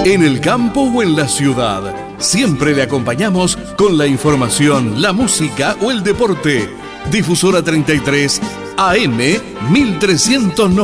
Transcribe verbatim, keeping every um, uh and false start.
en el campo o en la ciudad. Siempre le acompañamos con la información, la música o el deporte. Difusora treinta y tres A M mil trescientos noventa.